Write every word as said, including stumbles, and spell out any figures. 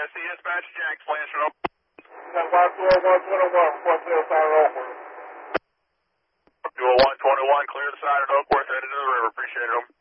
see dispatch, Jack, flashing up. one twenty-one, report to the side of Oakworth. Dual one twenty-one, clear the side of Oakworth, headed to the river. Appreciate it.